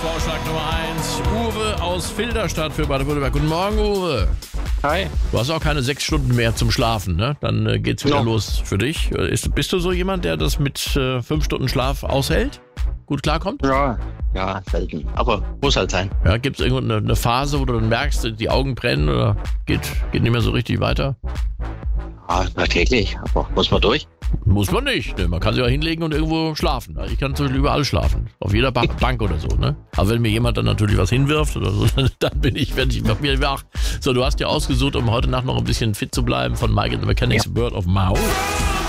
Vorschlag Nummer 1. Uwe aus Filderstadt für Baden-Württemberg. Guten Morgen, Uwe. Hi. Du hast auch keine 6 Stunden mehr zum Schlafen, ne? Dann geht's wieder los für dich. Bist du so jemand, der das mit 5 Stunden Schlaf aushält? Gut klarkommt? Ja, selten. Aber muss halt sein. Ja, gibt's irgendwo eine Phase, wo du dann merkst, die Augen brennen oder geht nicht mehr so richtig weiter? Ja, täglich. Aber muss man durch? Muss man nicht, ne? Man kann sich auch hinlegen und irgendwo schlafen. Ich kann zum Beispiel überall schlafen. Auf jeder Bank oder so, ne? Aber wenn mir jemand dann natürlich was hinwirft oder so, dann werde ich wieder wach. So, du hast ja ausgesucht, um heute Nacht noch ein bisschen fit zu bleiben, von Mike and the Mechanics, Bird of Mouth.